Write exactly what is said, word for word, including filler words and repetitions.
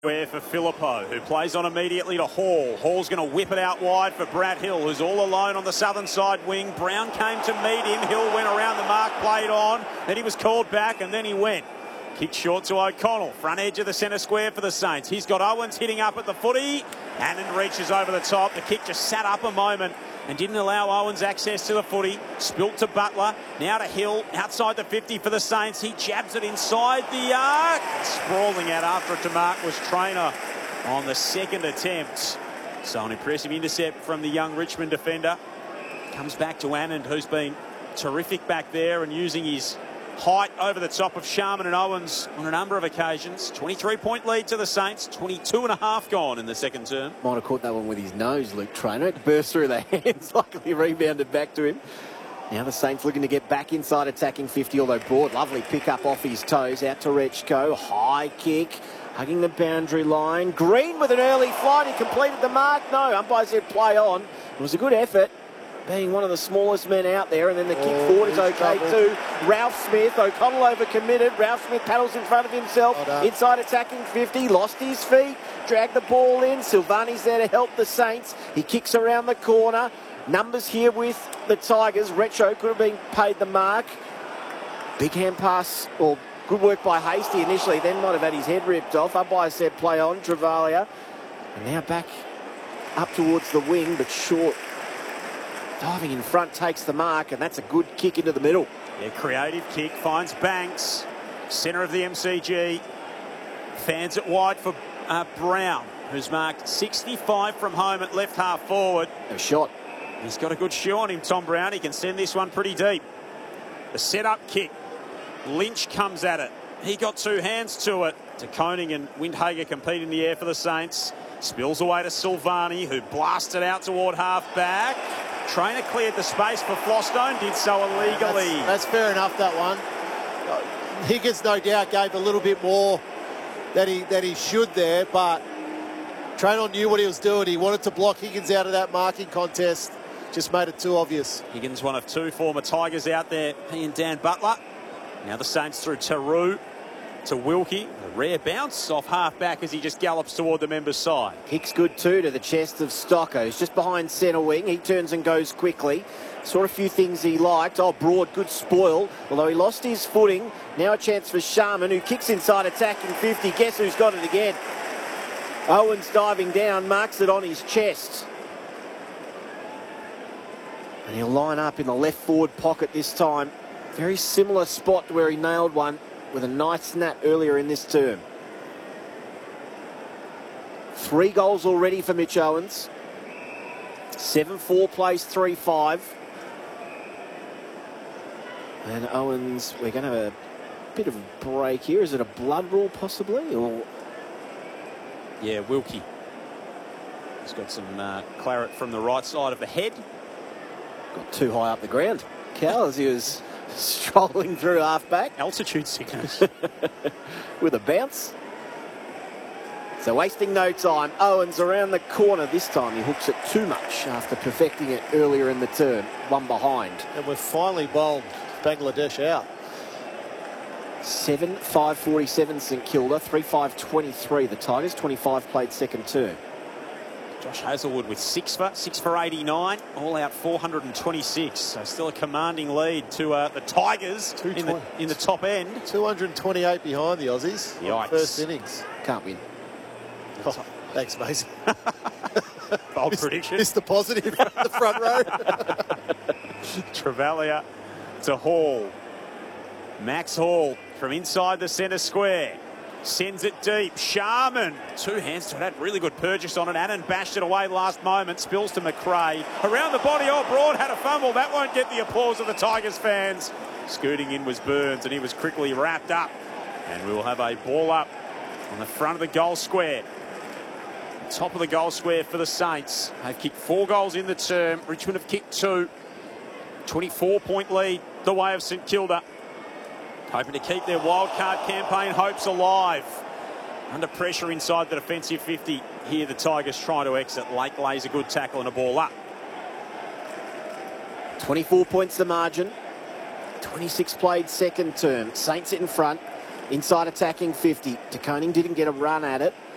Where for Phillippo, who plays on immediately to Hall. Hall's going to whip it out wide for Brad Hill, who's all alone on the southern side wing. Brown came to meet him. Hill went around the mark, played on. Then he was called back, and then he went. Kick short to O'Connell. Front edge of the centre square for the Saints. He's got Owens hitting up at the footy. And then reaches over the top. The kick just sat up a moment and didn't allow Owens access to the footy. Spilt to Butler. Now to Hill. Outside the fifty for the Saints. He jabs it inside the arc. Sprawling out after it to mark was Trainer on the second attempt. So an impressive intercept from the young Richmond defender. Comes back to Anand, who's been terrific back there and using his height over the top of Sharman and Owens on a number of occasions. twenty-three point lead to the Saints. twenty-two and a half gone in the second term. Might have caught that one with his nose, Luke Trainer. It burst through the hands. Luckily rebounded back to him. Now the Saints looking to get back inside attacking fifty, although Broad, lovely pick up off his toes. Out to Rechko. High kick. Hugging the boundary line. Green with an early flight. He completed the mark. No, umpire said play on. It was a good effort, being one of the smallest men out there, and then the kick oh, forward is okay trouble. too. Ralph Smith, O'Connell overcommitted. Ralph Smith paddles in front of himself. Well inside attacking fifty, lost his feet, dragged the ball in. Silvani's there to help the Saints. He kicks around the corner. Numbers here with the Tigers. Retro could have been paid the mark. Big hand pass, or good work by Hasty initially, then might have had his head ripped off. Umpire said play on, Travalia. And now back up towards the wing, but short. Diving in front, takes the mark, and that's a good kick into the middle. Yeah, creative kick, finds Banks, centre of the M C G. Fans it wide for uh, Brown, who's marked sixty-five from home at left half forward. A shot. He's got a good shoe on him, Tom Brown. He can send this one pretty deep. The set-up kick. Lynch comes at it. He got two hands to it. To Koning and Windhager compete in the air for the Saints. Spills away to Silvani, who blasted out toward half-back. Trainer cleared the space for Flostone, did so illegally. That's, that's fair enough, that one. Higgins, no doubt, gave a little bit more than he, than he should there, but Trainer knew what he was doing. He wanted to block Higgins out of that marking contest. Just made it too obvious. Higgins, one of two former Tigers out there, he and Dan Butler. Now the Saints through Teru to Wilkie. A rare bounce off half-back as he just gallops toward the member's side. Kick's good too to the chest of Stocko. He's just behind centre wing. He turns and goes quickly. Saw a few things he liked. Oh, Broad, good spoil. Although he lost his footing. Now a chance for Sharman, who kicks inside attacking fifty. Guess who's got it again? Owens diving down, marks it on his chest. And he'll line up in the left forward pocket this time. Very similar spot to where he nailed one with a nice snap earlier in this term. Three goals already for Mitch Owens. seven four plays three five. And Owens, we're going to have a bit of a break here. Is it a blood rule possibly? Or yeah, Wilkie. He's got some uh, claret from the right side of the head. Got too high up the ground. Cal, as he was strolling through half-back. Altitude sickness. With a bounce. So wasting no time. Owens around the corner. This time he hooks it too much after perfecting it earlier in the term. One behind. And we've finally bowled Bangladesh out. seven five forty-seven St Kilda. three five twenty-three the Tigers. twenty-five played second term. Josh Hazelwood with six for, six for eighty-nine, all out four hundred twenty-six. So still a commanding lead to uh, the Tigers in the, in the top end. two hundred twenty-eight behind the Aussies. Yikes. First innings. Can't win. Oh, thanks, Mason. Bold prediction. Mister Positive in the front row. Travalia to Hall. Max Hall from inside the centre square. Sends it deep. Sharman. Two hands to it. Had really good purchase on it. Annan bashed it away last moment. Spills to McRae. Around the body. Oh, Broad had a fumble. That won't get the applause of the Tigers fans. Scooting in was Burns, and he was quickly wrapped up. And we will have a ball up on the front of the goal square. Top of the goal square for the Saints. They've kicked four goals in the term. Richmond have kicked two. twenty-four point lead the way of St Kilda. Hoping to keep their wildcard campaign hopes alive. Under pressure inside the defensive fifty. Here the Tigers try to exit. Lake lays a good tackle and a ball up. twenty-four points the margin. twenty-six played second term. Saints it in front. Inside attacking fifty. De Koning didn't get a run at it.